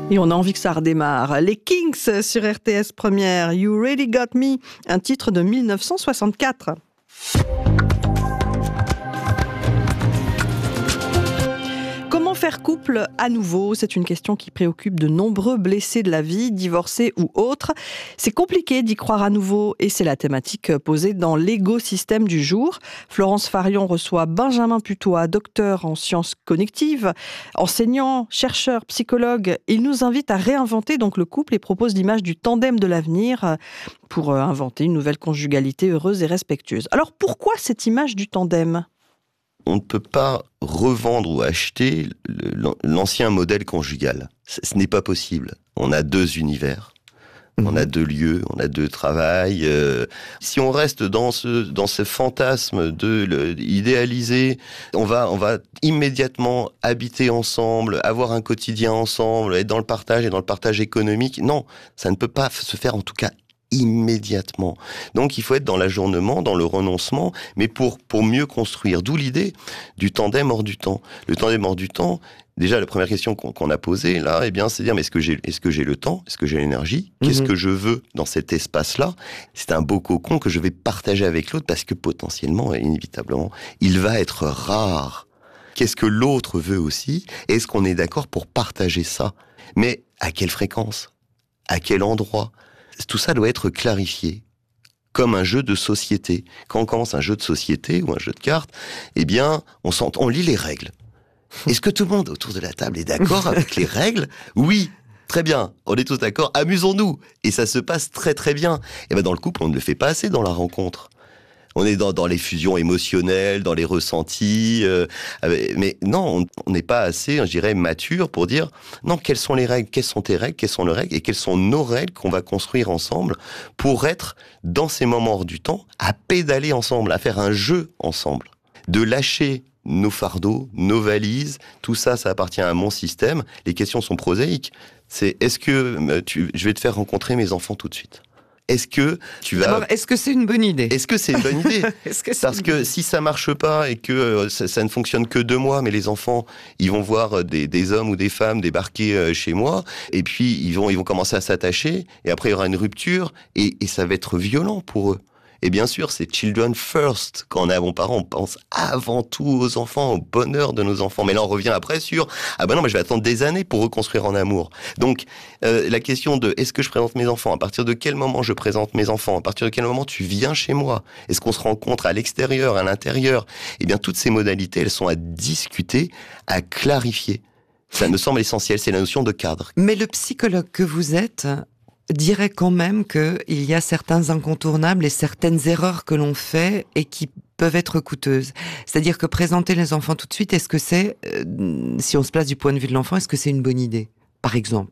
Et on a envie que ça redémarre. Les Kings sur RTS Première, You Really Got Me, un titre de 1964. Comment faire couple à nouveau ? C'est une question qui préoccupe de nombreux blessés de la vie, divorcés ou autres. C'est compliqué d'y croire à nouveau et c'est la thématique posée dans l'écosystème du jour. Florence Farion reçoit Benjamin Putois, docteur en sciences cognitives, enseignant, chercheur, psychologue. Il nous invite à réinventer donc le couple et propose l'image du tandem de l'avenir pour inventer une nouvelle conjugalité heureuse et respectueuse. Alors pourquoi cette image du tandem ? On ne peut pas revendre ou acheter l'ancien modèle conjugal. Ce n'est pas possible. On a deux univers, on a deux lieux, on a deux travails. Si on reste dans ce fantasme idéalisé, on va immédiatement habiter ensemble, avoir un quotidien ensemble, être dans le partage et dans le partage économique. Non, ça ne peut pas se faire, en tout cas immédiatement. Donc il faut être dans l'ajournement, dans le renoncement, mais pour mieux construire. D'où l'idée du tandem hors du temps. Le tandem hors du temps, déjà la première question qu'on a posée là, eh bien, c'est dire mais est-ce que j'ai le temps, est-ce que j'ai l'énergie, qu'est-ce que je veux dans cet espace-là ? C'est un beau cocon que je vais partager avec l'autre parce que potentiellement, inévitablement, il va être rare. Qu'est-ce que l'autre veut aussi ? Est-ce qu'on est d'accord pour partager ça ? Mais à quelle fréquence ? À quel endroit ? Tout ça doit être clarifié, comme un jeu de société. Quand on commence un jeu de société ou un jeu de cartes, eh bien, on lit les règles. Est-ce que tout le monde autour de la table est d'accord avec les règles ? Oui, très bien, on est tous d'accord, amusons-nous. Et ça se passe très très bien. Et bien dans le couple, on ne le fait pas assez dans la rencontre. On est dans les fusions émotionnelles, dans les ressentis, mais non, on n'est pas assez, je dirais, mature pour dire non, quelles sont les règles, quelles sont tes règles, quelles sont les règles et quelles sont nos règles qu'on va construire ensemble pour être dans ces moments hors du temps, à pédaler ensemble, à faire un jeu ensemble, de lâcher nos fardeaux, nos valises, ça appartient à mon système. Les questions sont prosaïques. C'est est-ce que je vais te faire rencontrer mes enfants tout de suite ? Est-ce que tu vas... D'abord, est-ce que c'est une bonne idée ? Est-ce que c'est une bonne idée ? Parce que si ça marche pas et que ça ne fonctionne que 2 mois, mais les enfants, ils vont voir des hommes ou des femmes débarquer chez moi, et puis ils vont commencer à s'attacher, et après il y aura une rupture, et ça va être violent pour eux. Et bien sûr, c'est children first. Quand on est bon parent, on pense avant tout aux enfants, au bonheur de nos enfants. Mais là, on revient après sur je vais attendre des années pour reconstruire en amour. Donc, la question de est-ce que je présente mes enfants ? À partir de quel moment je présente mes enfants ? À partir de quel moment tu viens chez moi ? Est-ce qu'on se rencontre à l'extérieur, à l'intérieur ? Eh bien, toutes ces modalités, elles sont à discuter, à clarifier. Ça me semble essentiel, c'est la notion de cadre. Mais le psychologue que vous êtes dirait quand même qu'il y a certains incontournables et certaines erreurs que l'on fait et qui peuvent être coûteuses. C'est-à-dire que présenter les enfants tout de suite, est-ce que c'est, si on se place du point de vue de l'enfant, est-ce que c'est une bonne idée, par exemple ?